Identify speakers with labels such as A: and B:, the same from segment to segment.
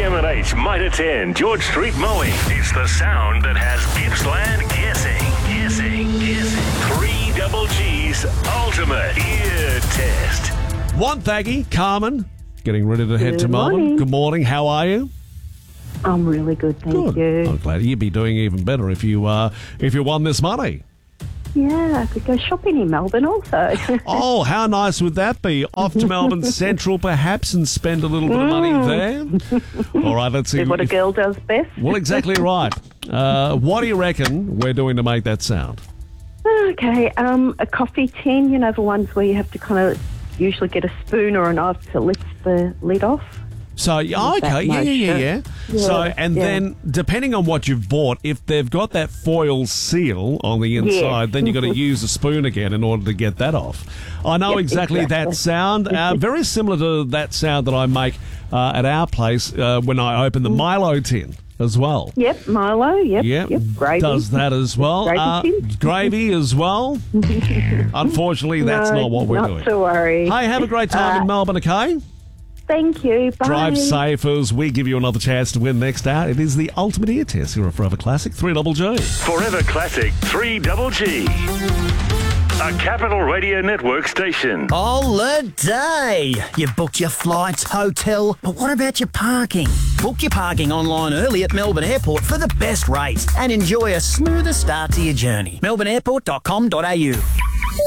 A: CM&H Mitre 10 George Street Mowing. It's the sound that has Gippsland guessing. 3GG's ultimate ear test.
B: Wonthaggi, Carmen, getting ready to head to Melbourne.
C: Morning.
B: Good morning. How are you?
C: I'm really good, thank you.
B: I'm glad you'd be doing even better if you won this money.
C: Yeah, I could go shopping in Melbourne also.
B: Oh, how nice would that be? Off to Melbourne Central, perhaps, and spend a little bit of money there. All right, let's see.
C: Do what a girl does best.
B: Well, exactly right. What do you reckon we're doing to make that sound?
C: Okay, a coffee tin, you know, the ones where you have to kind of usually get a spoon or a knife to lift the lid off.
B: So, okay, yeah. So, and
C: yeah.
B: then, depending on what you've bought, if they've got that foil seal on the inside, then you've got to use a spoon again in order to get that off. I know exactly that sound. Very similar to that sound that I make at our place when I open the Milo tin as well.
C: Yep, Milo, yep, gravy.
B: Does that as well. Gravy as well. Unfortunately, that's not what we're doing.
C: Not to worry.
B: Hey, have a great time in Melbourne, okay?
C: Thank you. Bye.
B: Drive safe as we give you another chance to win next hour. It is the ultimate ear test. You're a Forever Classic 3GG.
A: Forever Classic 3GG. A Capital Radio Network station.
D: Holiday! You've booked your flights, hotel, but what about your parking? Book your parking online early at Melbourne Airport for the best rates and enjoy a smoother start to your journey. melbourneairport.com.au.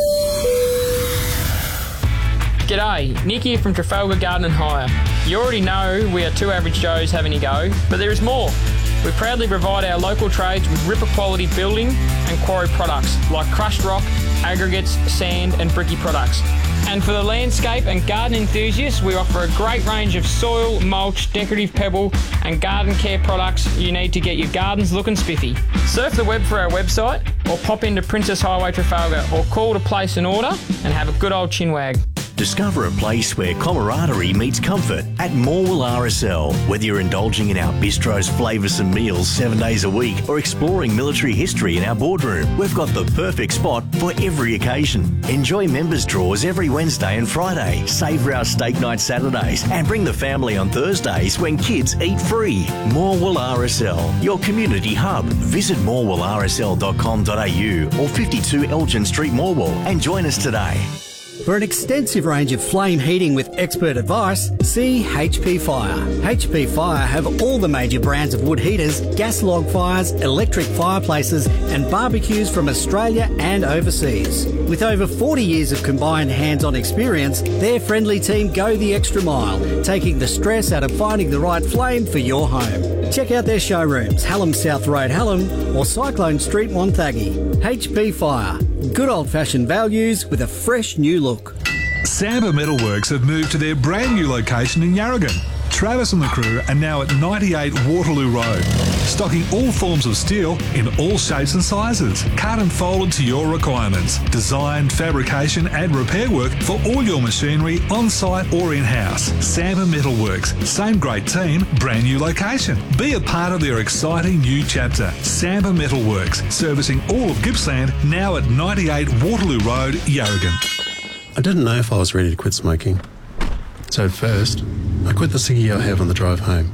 E: G'day, Nick here from Trafalgar Garden and Hire. You already know we are two average Joes having a go, but there is more. We proudly provide our local trades with ripper quality building and quarry products like crushed rock, aggregates, sand and bricky products. And for the landscape and garden enthusiasts, we offer a great range of soil, mulch, decorative pebble and garden care products you need to get your gardens looking spiffy. Surf the web for our website or pop into Princess Highway Trafalgar or call to place an order and have a good old chinwag.
F: Discover a place where camaraderie meets comfort at Morwell RSL. Whether you're indulging in our bistro's flavoursome meals 7 days a week or exploring military history in our boardroom, we've got the perfect spot for every occasion. Enjoy members' draws every Wednesday and Friday, savour our steak night Saturdays and bring the family on Thursdays when kids eat free. Morwell RSL, your community hub. Visit morwellrsl.com.au or 52 Elgin Street, Morwell and join us today.
G: For an extensive range of flame heating with expert advice, see HP Fire. HP Fire have all the major brands of wood heaters, gas log fires, electric fireplaces and barbecues from Australia and overseas. With over 40 years of combined hands-on experience, their friendly team go the extra mile, taking the stress out of finding the right flame for your home. Check out their showrooms, Hallam South Road, Hallam or Cyclone Street, Wonthaggi. HP Fire. Good old-fashioned values with a fresh new look.
H: Samba Metalworks have moved to their brand new location in Yarragon. Travis and the crew are now at 98 Waterloo Road, stocking all forms of steel in all shapes and sizes, cut and folded to your requirements. Design, fabrication and repair work for all your machinery on-site or in-house. Samba Metalworks, same great team, brand new location. Be a part of their exciting new chapter. Samba Metalworks, servicing all of Gippsland, now at 98 Waterloo Road, Yarragon.
I: I didn't know if I was ready to quit smoking. So at first, I quit the ciggy I have on the drive home.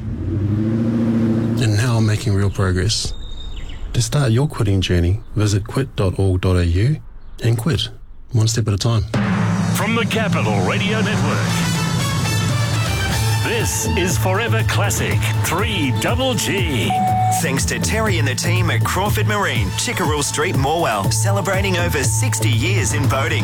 I: And now I'm making real progress. To start your quitting journey, visit quit.org.au and quit, one step at a time.
A: From the Capital Radio Network, this is Forever Classic 3GG.
F: Thanks to Terry and the team at Crawford Marine, Chickerell Street, Morwell, celebrating over 60 years in boating.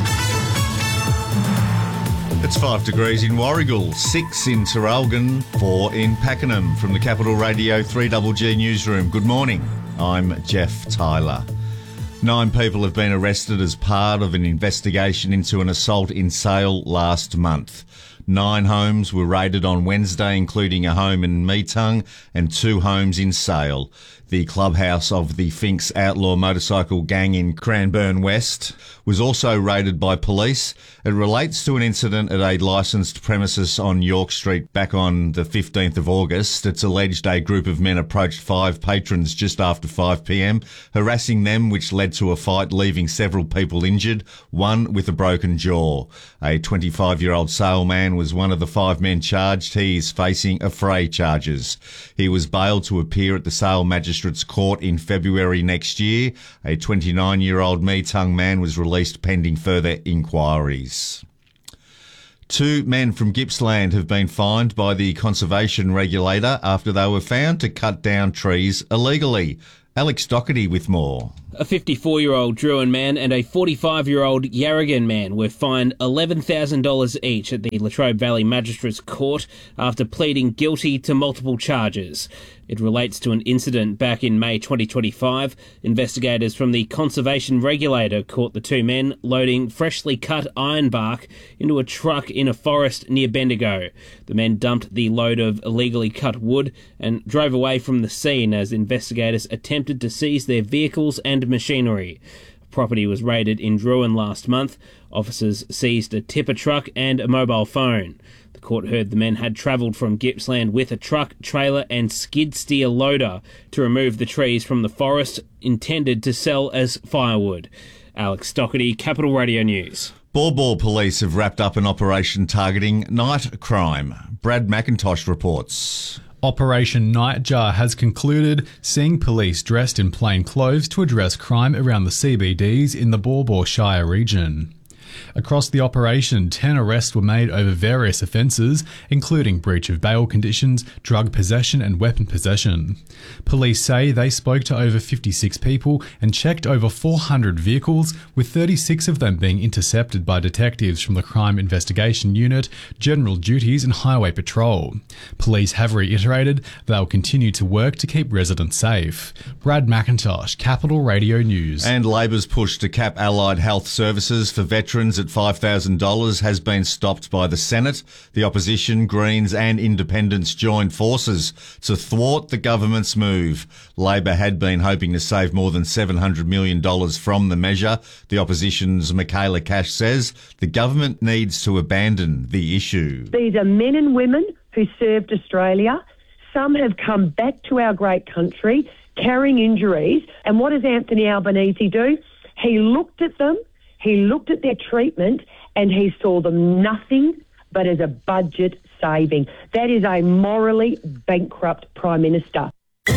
J: It's 5 degrees in Warragul, 6 in Terralgan, 4 in Pakenham. From the Capital Radio 3GG newsroom, good morning. I'm Jeff Tyler. 9 people have been arrested as part of an investigation into an assault in Sale last month. 9 homes were raided on Wednesday, including a home in Meetung and 2 homes in Sale. The clubhouse of the Finks outlaw motorcycle gang in Cranbourne West was also raided by police. It relates to an incident at a licensed premises on York Street back on the 15th of August. It's alleged a group of men approached 5 patrons just after 5 p.m, harassing them, which led to a fight, leaving several people injured, one with a broken jaw. A 25-year-old saleman man was one of the 5 men charged. He is facing affray charges. He was bailed to appear at the Sale Magistrates Court in February next year. A 29-year-old Mee Tung man was released pending further inquiries. 2 men from Gippsland have been fined by the conservation regulator after they were found to cut down trees illegally. Alex Doherty with more.
K: A 54-year-old Druin man and a 45-year-old Yarragon man were fined $11,000 each at the Latrobe Valley Magistrates Court after pleading guilty to multiple charges. It relates to an incident back in May 2025. Investigators from the Conservation Regulator caught the 2 men loading freshly cut ironbark into a truck in a forest near Bendigo. The men dumped the load of illegally cut wood and drove away from the scene as investigators attempted to seize their vehicles and machinery. Property was raided in Druin last month. Officers seized a tipper truck and a mobile phone. The court heard the men had travelled from Gippsland with a truck, trailer and skid steer loader to remove the trees from the forest intended to sell as firewood. Alex Doherty, Capital Radio News.
J: Baw Baw police have wrapped up an operation targeting night crime. Brad McIntosh reports.
L: Operation Nightjar has concluded, seeing police dressed in plain clothes to address crime around the CBDs in the Baw Baw Shire region. Across the operation, 10 arrests were made over various offences, including breach of bail conditions, drug possession and weapon possession. Police say they spoke to over 56 people and checked over 400 vehicles, with 36 of them being intercepted by detectives from the Crime Investigation Unit, General Duties and Highway Patrol. Police have reiterated they'll continue to work to keep residents safe. Brad McIntosh, Capital Radio News.
J: And Labor's push to cap allied health services for veterans at $5,000 has been stopped by the Senate. The opposition, Greens and Independents joined forces to thwart the government's move. Labor had been hoping to save more than $700 million from the measure. The opposition's Michaela Cash says the government needs to abandon the issue.
M: These are men and women who served Australia. Some have come back to our great country carrying injuries. And what does Anthony Albanese do? He looked at them. He looked at their treatment and he saw them nothing but as a budget saving. That is a morally bankrupt Prime Minister.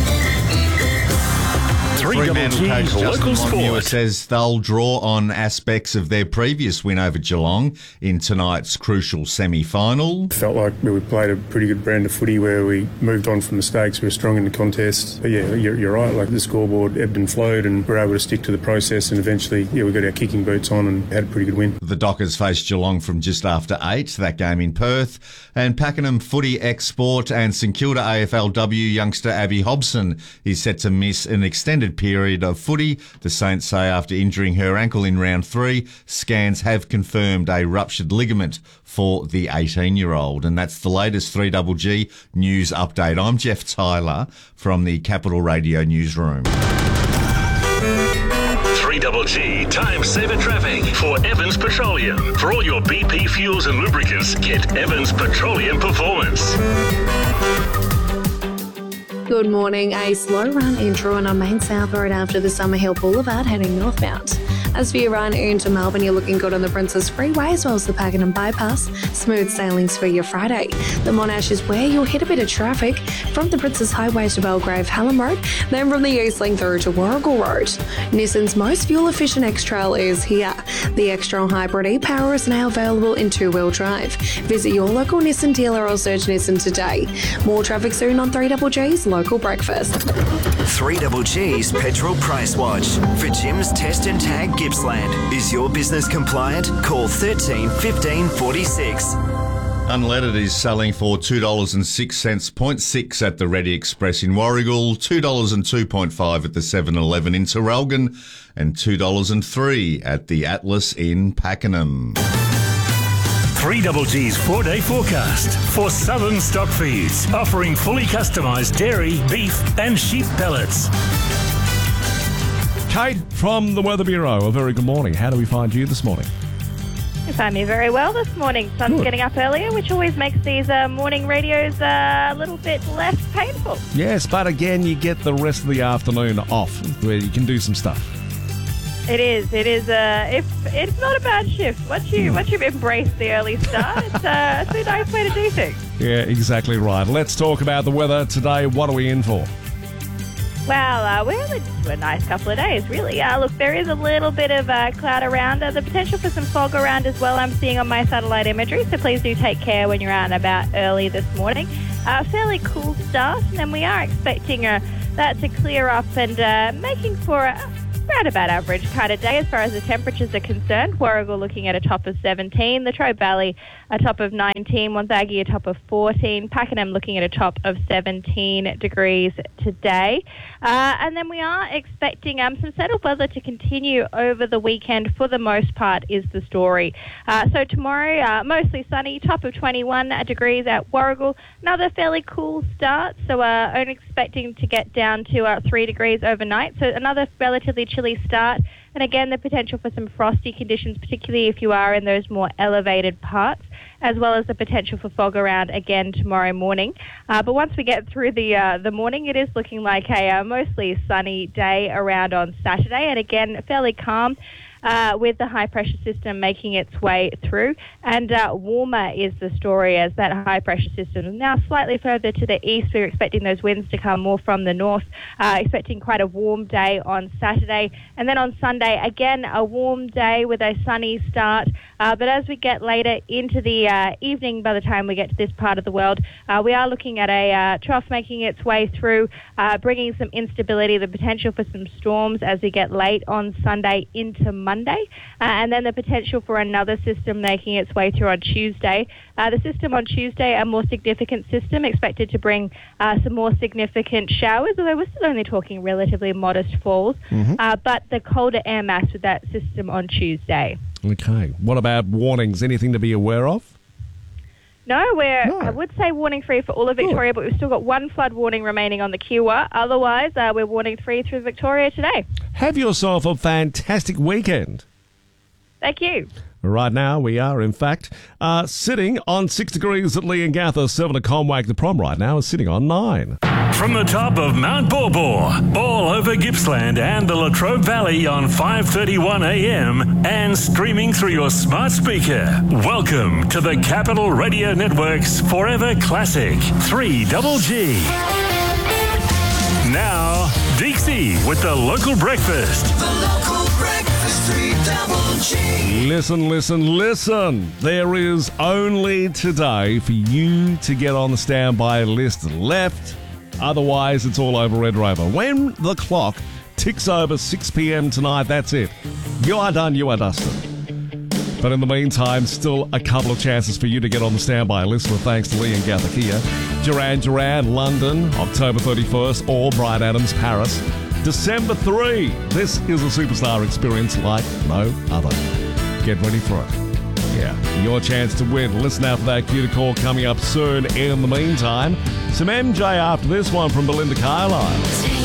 J: Fremantle coach Justin Longmuir says they'll draw on aspects of their previous win over Geelong in tonight's crucial semi-final.
N: Felt like we played a pretty good brand of footy where we moved on from mistakes. We were strong in the contest. But yeah, you're right. Like the scoreboard ebbed and flowed, and we were able to stick to the process. And eventually, we got our kicking boots on and had a pretty good win.
J: The Dockers face Geelong from just after 8. That game in Perth. And Pakenham footy export and St Kilda AFLW youngster Abby Hobson is set to miss an extended period of footy. The Saints say after injuring her ankle in round 3, scans have confirmed a ruptured ligament for the 18-year-old. And that's the latest 3GG news update. I'm Jeff Tyler from the Capital Radio newsroom.
A: 3GG Time Saver Traffic for Evans Petroleum. For all your BP fuels and lubricants, get Evans Petroleum Performance.
O: Good morning. A slow run in Druin on Main South Road after the Summerhill Boulevard heading northbound. As for your run into Melbourne, you're looking good on the Princess Freeway as well as the Pakenham Bypass. Smooth sailings for your Friday. The Monash is where you'll hit a bit of traffic from the Princess Highway to Belgrave Hallam Road, then from the Eastlink through to Warrigal Road. Nissan's most fuel-efficient X-Trail is here. The X-Trail Hybrid e-Power is now available in 2-wheel drive. Visit your local Nissan dealer or search Nissan today. More traffic soon on 3GG's Local Breakfast.
P: 3GG's Petrol Price Watch. For Jim's Test and Tag Gippsland. Is your business compliant? Call 13 15 46.
J: Unleaded is selling for $2.06, 0.6 at the Ready Express in Warrigal, $2.02.5 at the 7-Eleven in Terralgan, and $2.03 at the Atlas in Pakenham.
A: 3GG's 4-day forecast for Southern Stock Feeds, offering fully customised dairy, beef and sheep pellets.
B: Kate from the Weather Bureau, a very good morning. How do we find you this morning?
Q: You find me very well this morning. Sun's getting up earlier, which always makes these morning radios a little bit less painful.
B: Yes, but again, you get the rest of the afternoon off where you can do some stuff.
Q: It is. It's not a bad shift. Once you've embraced the early start, it's a nice way to do things.
B: Yeah, exactly right. Let's talk about the weather today. What are we in for?
Q: Well, we're into a nice couple of days, really. Look, there is a little bit of cloud around. The potential for some fog around as well I'm seeing on my satellite imagery, so please do take care when you're out and about early this morning. Fairly cool start, and then we are expecting that to clear up and making for around about average kind of day as far as the temperatures are concerned. Warragul looking at a top of 17, the Latrobe Valley a top of 19, Wonthaggi a top of 14, Pakenham looking at a top of 17 degrees today. And then we are expecting some settled weather to continue over the weekend for the most part is the story. So tomorrow, mostly sunny, top of 21 degrees at Warragul. Another fairly cool start, so only expecting to get down to 3 degrees overnight. So another relatively chilly start. And again, the potential for some frosty conditions, particularly if you are in those more elevated parts, as well as the potential for fog around again tomorrow morning. But once we get through the morning, it is looking like a mostly sunny day around on Saturday. And again, fairly calm. With the high-pressure system making its way through. And warmer is the story as that high-pressure system is now slightly further to the east. We're expecting those winds to come more from the north, expecting quite a warm day on Saturday. And then on Sunday, again, a warm day with a sunny start. But as we get later into the evening, by the time we get to this part of the world, we are looking at a trough making its way through, bringing some instability, the potential for some storms as we get late on Sunday into Monday, and then the potential for another system making its way through on Tuesday. The system on Tuesday, a more significant system, expected to bring some more significant showers, although we're still only talking relatively modest falls, but the colder air mass with that system on Tuesday.
B: Okay. What about warnings? Anything to be aware of?
Q: No, I would say warning free for all of Victoria, but we've still got one flood warning remaining on the Kiewa. Otherwise, we're warning free through Victoria today.
B: Have yourself a fantastic weekend.
Q: Thank you.
B: Right now, we are, in fact, sitting on 6 degrees at Leongatha, 7 at Comwag. The Prom right now is sitting on 9.
A: From the top of Mount Borbor, all over Gippsland and the Latrobe Valley on 5:31 a.m. and streaming through your smart speaker. Welcome to the Capital Radio Network's Forever Classic 3GG. Now, Dixie with the local breakfast.
R: The local breakfast 3GG.
B: Listen. There is only today for you to get on the standby list left. Otherwise, it's all over Red Rover. When the clock ticks over 6 p.m. tonight, that's it. You are done, you are dusted. But in the meantime, still a couple of chances for you to get on the standby list with thanks to Leongatha Kia. Duran, London, October 31st, or Bryan Adams, Paris. December 3. This is a superstar experience like no other. Get ready for it. Yeah, your chance to win. Listen out for that cue to call coming up soon. In the meantime, some MJ after this one from Belinda Carlisle.